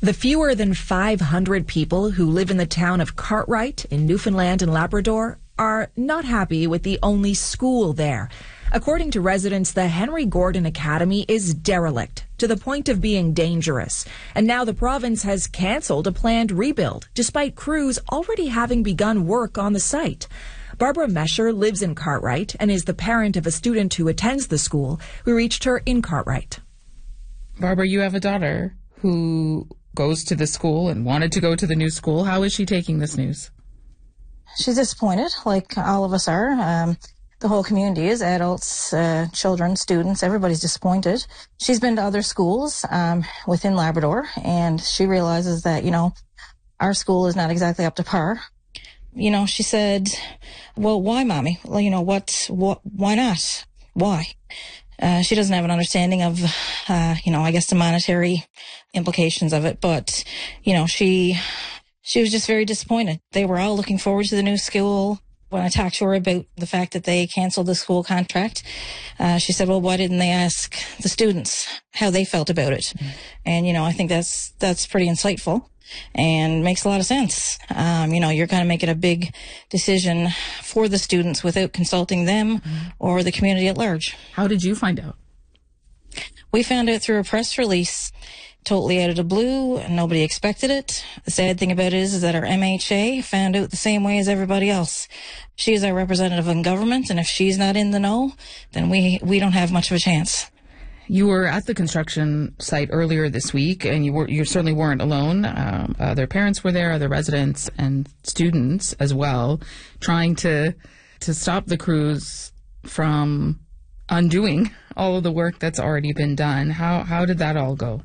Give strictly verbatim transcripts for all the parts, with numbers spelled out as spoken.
The fewer than five hundred people who live in the town of Cartwright in Newfoundland and Labrador are not happy with the only school there. According to residents, the Henry Gordon Academy is derelict to the point of being dangerous. And now the province has cancelled a planned rebuild, despite crews already having begun work on the site. Barbara Mesher lives in Cartwright and is the parent of a student who attends the school. We reached her in Cartwright. Barbara, you have a daughter who goes to the school and wanted to go to the new school. How is she taking this news? She's disappointed, like all of us are. Um, the whole community is, adults, uh, children, students, everybody's disappointed. She's been to other schools um, within Labrador, and she realizes that, you know, our school is not exactly up to par. You know, she said, well, why, Mommy? Well, you know, what, what, why not? Why? Uh, she doesn't have an understanding of, uh, you know, I guess the monetary implications of it, but, you know, she, she was just very disappointed. They were all looking forward to the new school. When I talked to her about the fact that they canceled the school contract, uh, she said, well, why didn't they ask the students how they felt about it? Mm-hmm. And, you know, I think that's, that's pretty insightful and makes a lot of sense. Um, you know, you're kind of making a big decision for the students without consulting them mm-hmm. or the community at large. How did you find out? We found out through a press release, totally out of the blue, and nobody expected it. The sad thing about it is, is that our M H A found out the same way as everybody else. She's our representative in government, and if she's not in the know, then we, we don't have much of a chance. You were at the construction site earlier this week, and you were you certainly weren't alone. Um, other parents were there, other residents and students as well, trying to to stop the crews from undoing all of the work that's already been done. How how did that all go?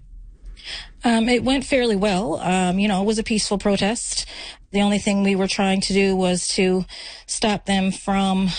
Um, it went fairly well. Um, you know, it was a peaceful protest. The only thing we were trying to do was to stop them from